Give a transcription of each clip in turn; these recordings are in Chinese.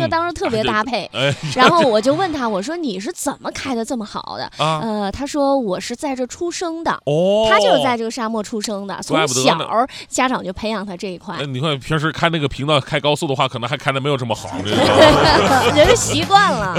当时特别搭配。然后我就问他，我说你是怎么开的这么好的？他说我是在这出生的，他就是在这个沙漠出生的，从小家长就培养他这一块。 你看平时开那个频道开高速的话，可能还开的没有这么好， 人习惯了。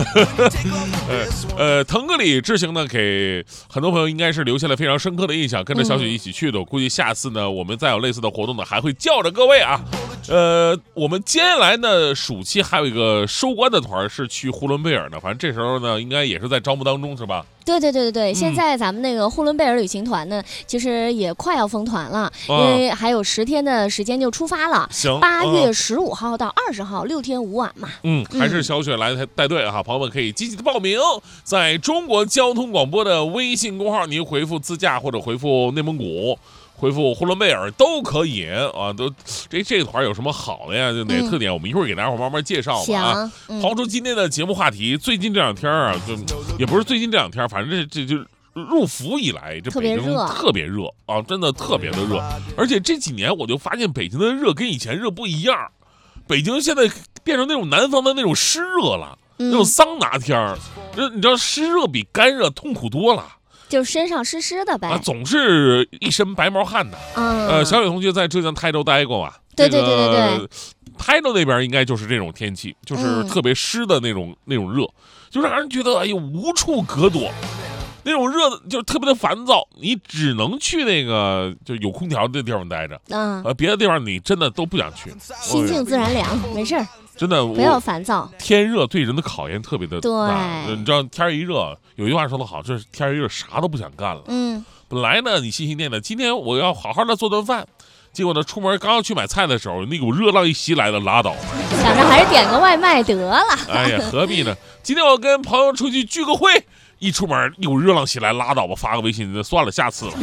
腾格里之行呢，给很多朋友应该是留下了非常深刻的印象。跟着小雪一起去的，我估计下次呢，我们再有类似的活动呢，还会叫着各位啊。我们接下来呢，暑期还有一个收官的团是去呼伦贝尔的，反正这时候呢，应该也是在招募当中，是吧？ 对，现在咱们那个呼伦贝尔旅行团呢，其实也快要封团了，因为还有10天的时间就出发了。 行 ，8月15号到20号，6天5晚嘛。 还是小雪来带队哈，朋友们可以积极的报名，在中国交通广播的微信公号，你回复自驾或者回复内蒙古。回复呼伦贝尔都可以啊，这个团有什么好的呀？就哪个特点？我们一会儿给大家伙慢慢介绍吧啊。抛出今天的节目话题，最近这两天啊，就也不是最近这两天，反正这就入伏以来，这北京特别热啊，真的特别的热。而且这几年我就发现北京的热跟以前热不一样，北京现在变成那种南方的那种湿热了，那种桑拿天儿。你知道湿热比干热痛苦多了。 就身上湿湿的呗， 总是一身白毛汗的。小雪同学在浙江台州待过吧？ 对， 台州那边应该就是这种天气，就是特别湿的那种热，就让人觉得哎呦无处可躲，那种热就特别的烦躁，你只能去那个就有空调的地方待着，别的地方你真的都不想去， 心静自然凉，没事儿。 真的不要烦躁， 天热对人的考验特别的大。 对， 你知道天一热，有句话说得好，就是天一热啥都不想干了。本来呢你心心念的今天我要好好的做顿饭，结果呢出门刚要去买菜的时候，那股热浪一袭来了，拉倒。 想着还是点个外卖得了。 哎呀，何必呢？今天我跟朋友出去聚个会，一出门有热浪袭来，拉倒吧，发个微信，算了，下次了。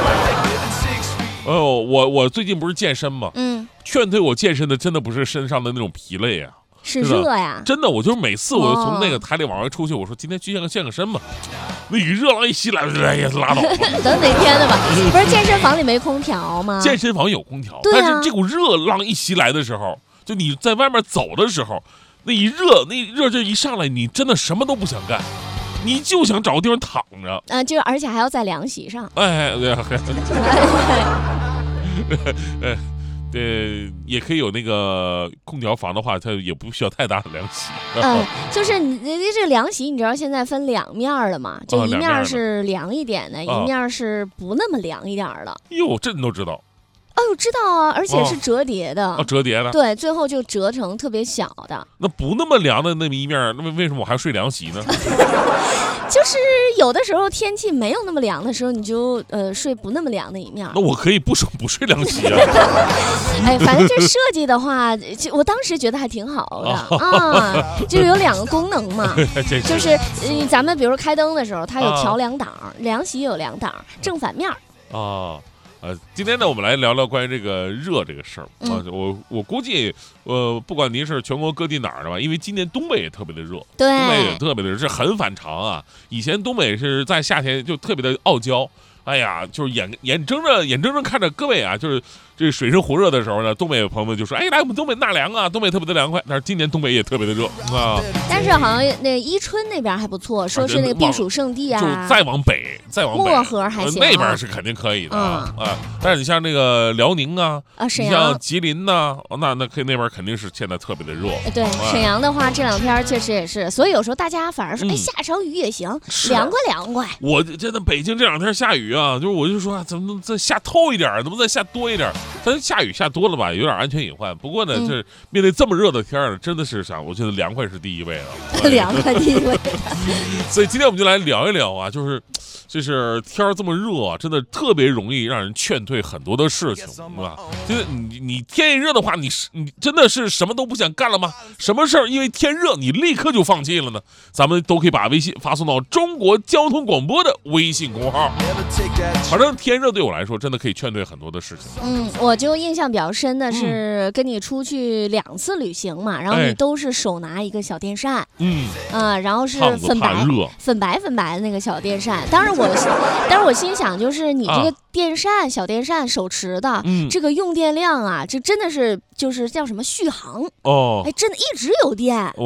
我最近不是健身吗？劝退我健身的真的不是身上的那种疲累啊， 是热呀。 真的，我就是每次我从那个台里往外出去，我说今天去健个身吧，那雨热浪一袭来，哎呀，拉倒吧。 等哪天的吧？不是健身房里没空调吗？ 健身房有空调，但是这股热浪一袭来的时候，就你在外面走的时候，那热劲一上来，你真的什么都不想干。你就想找个地方躺着， 就而且还要在凉席上。 对，也可以有那个空调房的话，它也不需要太大的凉席。 就是你这个凉席，你知道现在分2面了嘛？就一面是凉一点的，一面是不那么凉一点的。 哟，这你都知道？ 我知道啊，而且是折叠的。 折叠的。 对，最后就折成特别小的。 那不那么凉的那么一面，那为什么我还要睡凉席呢？ 就是有的时候天气没有那么凉的时候，你就睡不那么凉的一面。 那我可以不睡凉席啊。 反正这设计的话，我当时觉得还挺好的就是有2个功能嘛，就是咱们比如开灯的时候，它有调2档，凉席有2档，正反面。 今天呢，我们来聊聊关于这个热这个事儿啊。我估计，不管您是全国各地哪儿的吧，因为今年东北也特别的热， 对， 东北也特别的热，这很反常啊。以前东北是在夏天就特别的傲娇，哎呀，就是眼睁睁看着各位啊，就是这水深火热的时候呢，东北朋友们就说，哎，来我们东北纳凉啊，东北特别的凉快。但是今年东北也特别的热啊。 但是好像那伊春那边还不错，说是那个避暑胜地啊。 就再往北， 漠河还行， 那边是肯定可以的但是你像那个辽宁啊， 沈阳、 你像吉林呐，那可以那边肯定是现在特别的热。 对，沈阳的话这2天确实也是，所以有时候大家反而说，下场雨也行，凉快。 我真的北京这2天下雨啊，就是我就说怎么再下透一点，怎么再下多一点？但下雨下多了吧，有点安全隐患。不过呢，就是面对这么热的天儿，真的是我觉得凉快是第一位了。 凉快第一位。 所以今天我们就来聊一聊啊，就是天儿这么热真的特别容易让人劝退很多的事情，对吧？就是你天一热的话，你真的是什么都不想干了吗？什么事儿因为天热你立刻就放弃了呢？咱们都可以把微信发送到中国交通广播的微信公号。反正天热对我来说真的可以劝退很多的事情。 我就印象比较深的是跟你出去2次旅行嘛，然后你都是手拿一个小电扇，然后是粉白的那个小电扇。当然我心想，就是你这个小电扇手持的，这个用电量啊，这真的是就是叫什么续航真的一直有电。